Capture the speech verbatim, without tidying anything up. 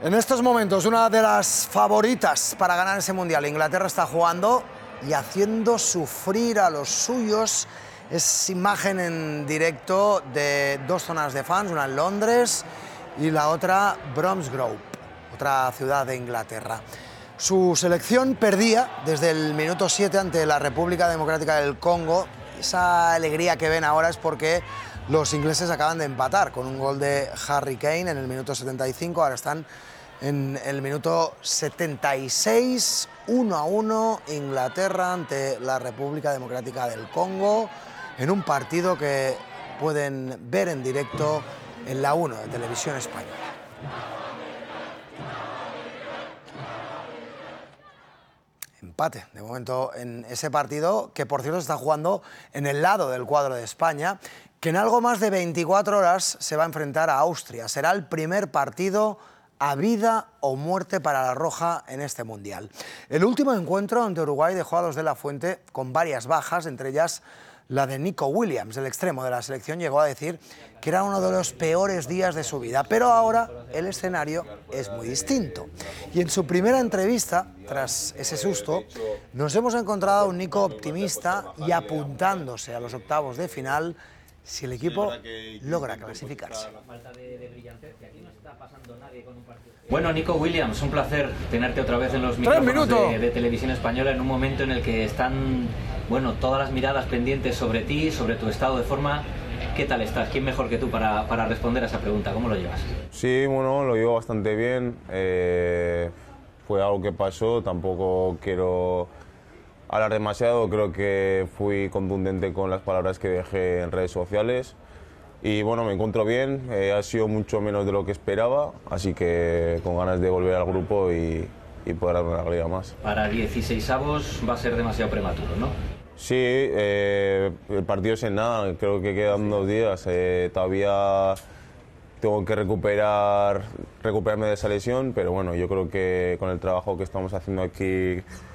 En estos momentos, una de las favoritas para ganar ese Mundial. Inglaterra está jugando y haciendo sufrir a los suyos. Es imagen en directo de dos zonas de fans, una en Londres y la otra Bromsgrove, otra ciudad de Inglaterra. Su selección perdía desde el minuto siete ante la República Democrática del Congo. Esa alegría que ven ahora es porque los ingleses acaban de empatar con un gol de Harry Kane en el minuto setenta y cinco. Ahora están en el minuto setenta y seis, uno a uno, Inglaterra ante la República Democrática del Congo, en un partido que pueden ver en directo en la uno de Televisión Española. Empate, de momento, en ese partido, que por cierto se está jugando en el lado del cuadro de España, que en algo más de veinticuatro horas se va a enfrentar a Austria. Será el primer partido a vida o muerte para la Roja en este Mundial. El último encuentro ante Uruguay dejó a los de la Fuente con varias bajas, entre ellas la de Nico Williams, el extremo de la selección. Llegó a decir que era uno de los peores días de su vida, pero ahora el escenario es muy distinto. Y en su primera entrevista, tras ese susto, nos hemos encontrado a un Nico optimista y apuntándose a los octavos de final si el equipo logra clasificarse. Bueno, Nico Williams, un placer tenerte otra vez en los micrófonos de, de Televisión Española en un momento en el que están, bueno, todas las miradas pendientes sobre ti, sobre tu estado de forma. ¿Qué tal estás? ¿Quién mejor que tú para, para responder a esa pregunta? ¿Cómo lo llevas? Sí, bueno, lo llevo bastante bien. Eh, fue algo que pasó, tampoco quiero hablar demasiado, creo que fui contundente con las palabras que dejé en redes sociales y bueno, me encuentro bien, eh, ha sido mucho menos de lo que esperaba, así que con ganas de volver al grupo y, y poder dar una alegría más. Para dieciseisavos va a ser demasiado prematuro, ¿no? Sí, eh, el partido es en nada, creo que quedan dos días, eh, todavía tengo que recuperar, recuperarme de esa lesión, pero bueno, yo creo que con el trabajo que estamos haciendo aquí